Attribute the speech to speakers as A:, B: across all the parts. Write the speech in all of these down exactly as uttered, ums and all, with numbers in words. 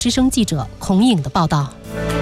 A: 之声记者孔颖的报道。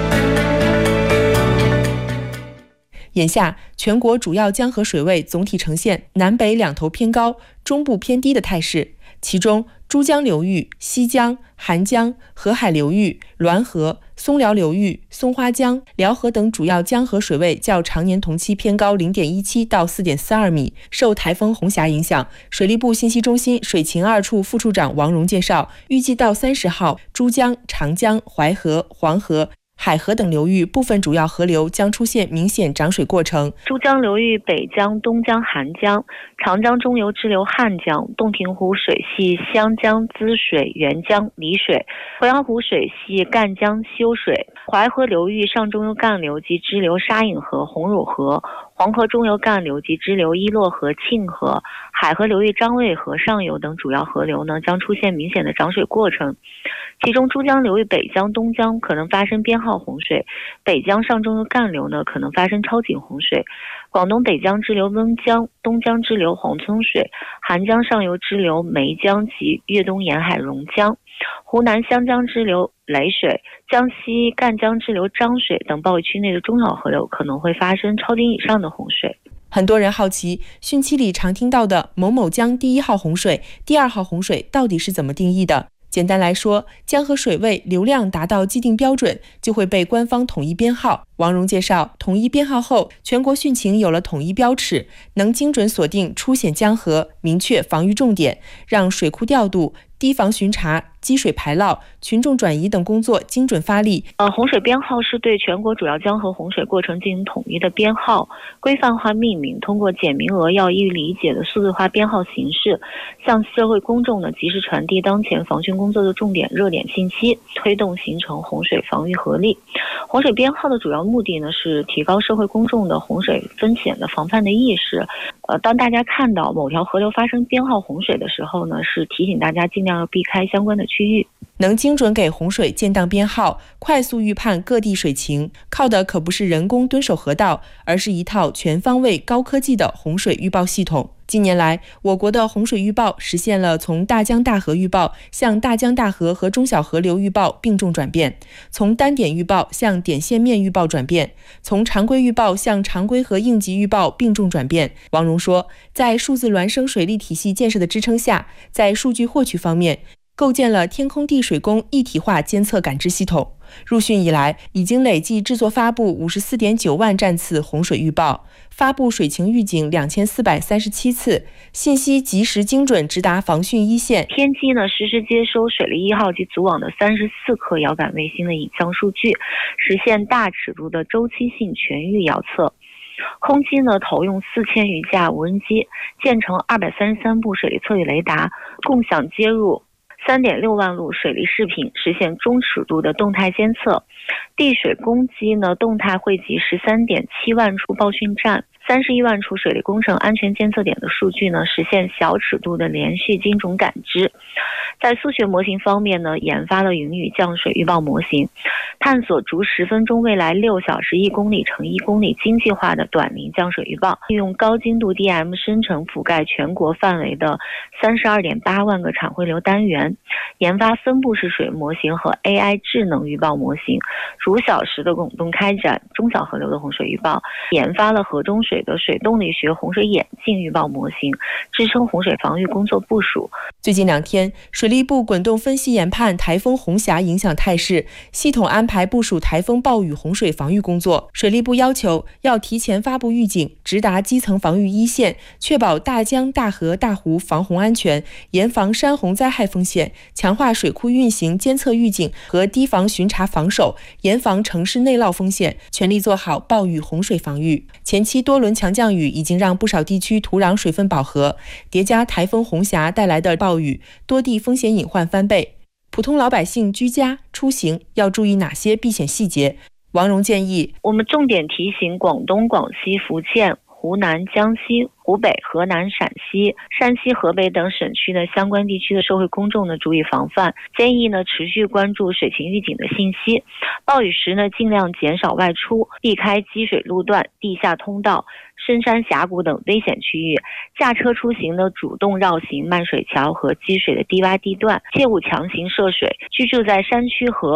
B: 眼下，全国主要江河水位总体呈现南北两头偏高、中部偏低的态势。其中，珠江流域、西江、韩江、河海流域、滦河、松辽流域、松花江、辽河等主要江河水位较常年同期偏高 零点一七 到 四点三二米。受台风红霞影响，水利部信息中心水情二处副处长王荣介绍，预计到三十号，珠江、长江、淮河、黄河、海河等流域部分主要河流将出现明显涨水过程。
C: 珠江流域北江、东江、韩江、长江中游支流汉江、洞庭湖水系湘江滋水、沅江离水、鄱阳湖水系赣江修水、淮河流域上中游干流及支流沙隐河、红乳河、黄河中游干流及支流伊洛河、沁河、海河流域张卫河上游等主要河流呢，将出现明显的涨水过程。其中，珠江流域北江、东江可能发生编号洪水，北江上中游干流呢可能发生超警洪水。广东北江支流温江、东江支流黄村水、韩江上游支流梅江及粤东沿海榕江、湖南湘江支流雷水、江西赣江支流漳水等包围区内的中小河流可能会发生超警以上的洪水。
B: 很多人好奇，汛期里常听到的某某江第一号洪水、第二号洪水到底是怎么定义的？简单来说，江河水位流量达到既定标准，就会被官方统一编号。王荣介绍，统一编号后，全国汛情有了统一标尺，能精准锁定出险江河，明确防御重点，让水库调度、堤防巡查、积水排涝、群众转移等工作精准发力。
C: 呃，洪水编号是对全国主要江河洪水过程进行统一的编号，规范化命名，通过简明扼要、易于理解的数字化编号形式，向社会公众呢及时传递当前防汛工作的重点热点信息，推动形成洪水防御合力。洪水编号的主要目的呢是提高社会公众的洪水风险的防范的意识。呃，当大家看到某条河流发生编号洪水的时候呢，是提醒大家尽量要避开相关的区域。
B: 能精准给洪水建档编号，快速预判各地水情，靠的可不是人工蹲守河道，而是一套全方位高科技的洪水预报系统。近年来，我国的洪水预报实现了从大江大河预报向大江大河和中小河流预报并重转变，从单点预报向点线面预报转变，从常规预报向常规和应急预报并重转变。王荣说，在数字孪生水利体系建设的支撑下，在数据获取方面，构建了天空地水工一体化监测感知系统。入汛以来，已经累计制作发布 五十四点九万站次洪水预报，发布水情预警两千四百三十七次，信息及时精准直达防汛一线。
C: 天基呢实时接收水利一号及组网的三十四颗遥感卫星的影像数据，实现大尺度的周期性全域遥测。空基呢投用四千余架无人机，建成二百三十三部水利测绘雷达，共享接入三点六万路水利视频，实现中尺度的动态监测。地水工机呢动态汇集十三点七万处报汛站、三十一万处水利工程安全监测点的数据呢，实现小尺度的连续精准感知。在数学模型方面呢，研发了云雨降水预报模型，探索逐十分钟未来六小时一公里乘一公里经济化的短临降水预报，利用高精度 D M 生成覆盖全国范围的三十二点八万个产汇流单元，研发分布式水模型和 A I 智能预报模型，逐小时的滚动开展中小河流的洪水预报，研发了河中水的水动力学洪水眼镜预报模型，支撑洪水防御工作部署。
B: 最近两天，水利部滚动分析研判台风红霞影响态势，系统安排部署台风暴雨洪水防御工作。水利部要求要提前发布预警，直达基层防御一线，确保大江大河大湖防洪安全，严防山洪灾害风险，强化水库运行监测预警和堤防巡查防守，严防城市内涝风险，全力做好暴雨洪水防御。前期多轮强降雨已经让不少地区土壤水分饱和，叠加台风红霞带来的暴雨，多地风险隐患翻倍。普通老百姓居家出行要注意哪些避险细节？王荣建议，
C: 我们重点提醒广东、广西、福建、湖南、江西、湖北、河南、陕西、山西、河北等省区的相关地区的社会公众呢注意防范，建议呢持续关注水情预警的信息，暴雨时呢尽量减少外出，避开积水路段、地下通道、深山峡谷等危险区域，驾车出行呢主动绕行漫水桥和积水的低洼地段，切勿强行涉水。居住在山区和